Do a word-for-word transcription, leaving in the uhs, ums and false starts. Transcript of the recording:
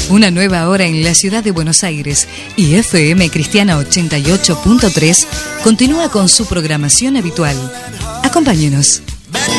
Una nueva hora en la ciudad de Buenos Aires y F M Cristiana ochenta y ocho punto tres continúa con su programación habitual. Acompáñenos.